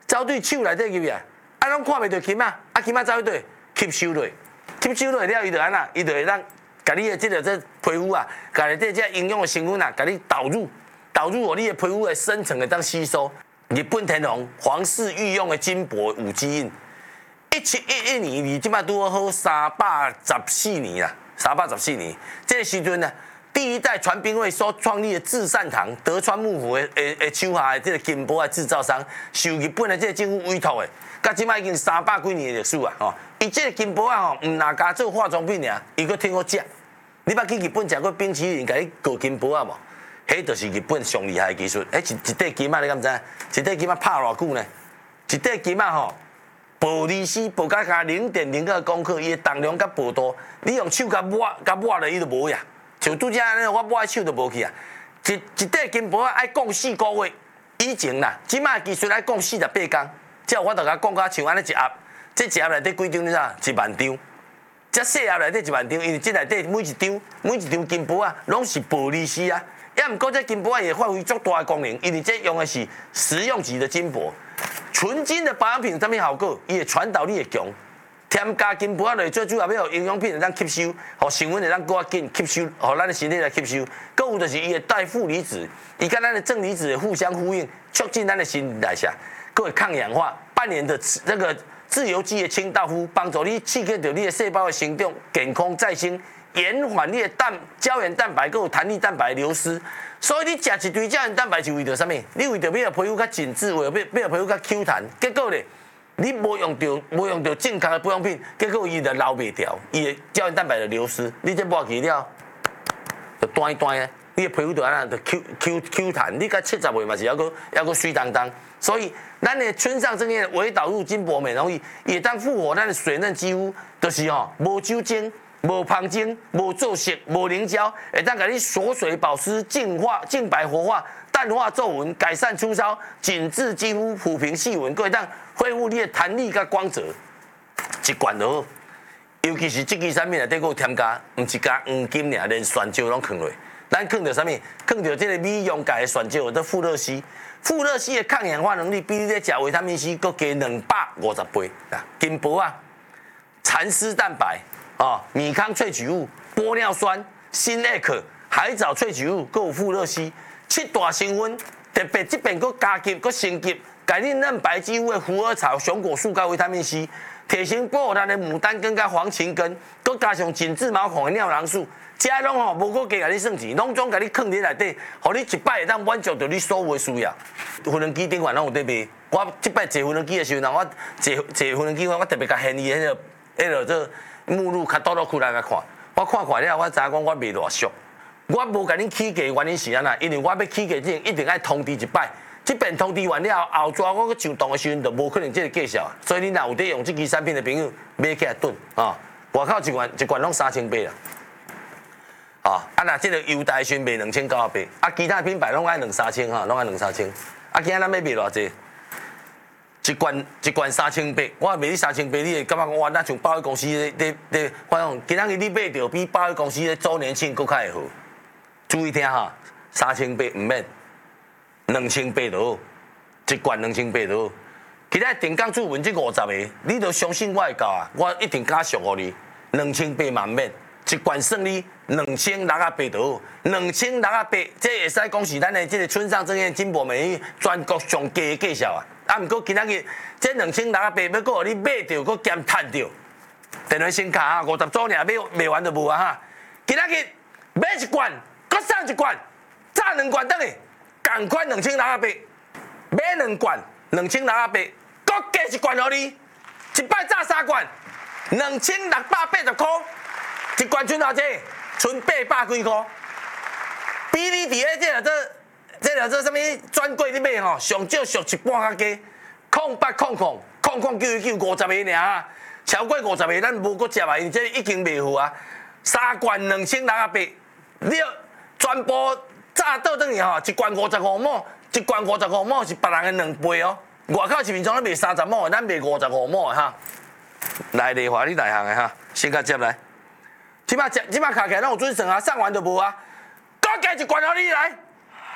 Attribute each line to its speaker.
Speaker 1: 走对手内底入去啊，拢看袂到金啊，金啊走去对吸收落，吸收落了，伊就安那，伊就会当甲你的这皮肤啊，甲你这营养的成分啊，甲你导入互你的皮肤的深层的当吸收。日本天皇皇室御用的金箔5基印，1711年离即摆拄好314年啦，314年，这个时阵呢。第一代传兵卫所创立的至善堂德川幕府的手下的这个金箔的制造商，受日本的这个政府委托的，到即摆已经300几年的历史啊！吼，伊这个金箔啊吼，唔哪加做化妆品尔，伊佫挺好食。你捌去日本食过冰淇淋，甲你裹金箔啊无？迄就是日本上厉害的技术。一块金啊，你敢知？一块金啊拍偌久呢？一块金啊吼，薄利丝薄甲0.0个公克，伊的重量甲薄度，你用手甲抹咧，伊就无呀。像拄则安尼，我抹手都无去啊！一块金箔爱讲4个月以前啦，即摆技术爱讲48天，才有法度甲讲甲像安尼一盒，这一盒内底几张你知？1万张。这细盒内底1万张，因为这内底每一张金箔啊，拢是薄利丝啊。也毋过这金箔也发挥足大的功能，因为这用的是实用级的金箔。纯金的保养品有啥物效果？伊的传导力会强。添加金箔落，最主要要互营养品会当吸收，互成分会当更紧吸收，互咱的身体来吸收。搁有就是伊会带负离子，伊甲咱的正离子互相呼应，促进咱的新陈代谢，搁会抗氧化，扮演的这个自由基的清道夫，帮助你刺激到你的细胞的生长，健康再生，延缓你的胶原蛋白搁有弹力蛋白流失。所以你食一堆胶原蛋白是为着啥物？你为着要皮肤较紧致，为着要皮肤较 Q 弹，结果咧。你无用到正确的保养品，结果伊就留袂掉，伊的胶原蛋白就流失。你这抹去了，就断的，你的皮肤就安那就 Q 弹。你甲70岁嘛是还阁水当当。所以咱的村上正彦微导入金箔美容仪，也当复活咱的水嫩肌肤，就是无酒精、无芳精、无皱褶、无凝胶，会当甲你锁水保湿、净化、净白活化。淡化皱纹，改善粗糙，紧致肌肤，抚平细纹，会当恢复你的弹力甲光泽，一罐就好。尤其是这支产品内底，佫有添加，唔是加黄金尔，连酸椒拢放落。咱放到啥物？放到这个美容界的酸椒，叫富乐烯。富乐烯的抗氧化能力比你咧食维他命 C 佫加250倍。金箔啊，蚕丝蛋白米糠萃取物、玻尿酸、锌 A 可、海藻萃取物，佫有富乐烯。7大成分，特别这边佫加急佫升级，改你嫩白肌肤的虎耳草、熊果素加维他命 C， 提升保护咱的牡丹根甲黄芩根，佫加上紧致毛孔的尿囊素，这拢无佫加甲你算钱，拢总甲你放伫内底，互你一摆会当满足到你所有的需要。훈련机顶款拢有在卖，我即摆坐훈련机的时候，我坐훈련机，我特别甲建议迄个做目录较多开来甲看，我看了，我知影讲我袂偌俗。我无甲恁起价，原因是安那，因为我要起价之前一定爱通知一摆，这边通知完了后抓我去上当的时阵，就无可能这个介绍。所以你若有在用这支产品的朋友，买起来囤外口一罐拢3800啦，若这个优待时卖2900，其他品牌拢爱2、3000拢爱2、3000。今仔咱要卖偌济？一罐3800，我卖你3800，你会感觉哇，那像保险公司咧，我讲今仔日你买到比保险公司咧周年庆佫较会好。注意听，3800唔免，2800就好，一罐2800就好。其他定岗主文这50个，你就相信我会到啊，我一定加俗互你，2800嘛唔免，一罐算你2600就好，2600，这会使讲是咱的这个村上正彦金箔美容全国上佳的介绍啊。毋过今仔日这2600要互你买到，佫兼趁到。电话先卡50组尔，卖完就无啊今仔日买一罐。佮送一罐，炸2罐等于同款2600，买2罐2600，佮加一罐互你，一摆炸3罐，2680块，一罐剩偌济？剩800几块，比你伫这个做啥物专柜你买上少俗一半较加，08009950个尔，超过50个咱无佮食啊，因为这已经卖好啊，3罐2600，你。全部炸倒转去一罐55毛，一罐55毛是别人的2倍哦。外口市面上咧卖30毛，咱卖55毛的来丽华你内行的先甲接来。即摆卡起来拢有准算啊，送完就无啊。再加一罐互你来。